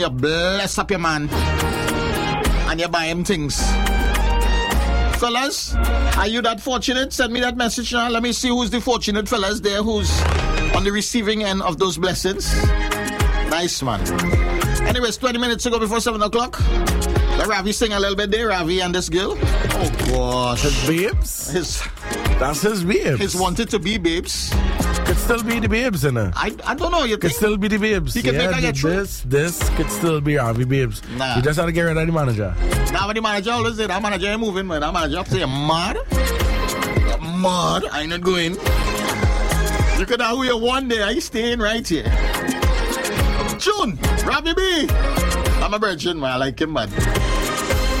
You bless up your man. And you buy him things. Fellas, are you that fortunate? Send me that message now. Let me see who's the fortunate fellas there who's on the receiving end of those blessings. Nice, man. Anyways, 20 minutes to go before 7 o'clock. Let Ravi sing a little bit there, Ravi and this girl. Oh, gosh. His babes? That's his babes. His wanted to be babes. Could still be the babes, innit? I don't know. You could still be the babes. He can make a get through. This could still be Ravi babes. Nah. You just have to get rid of the manager. Now, when the manager always say, that manager ain't moving, man. That manager say, you're mad? You're mad? I ain't not going. You could have who you one day. I staying right here. June, Ravi B. I'm a virgin, man. I like him, man.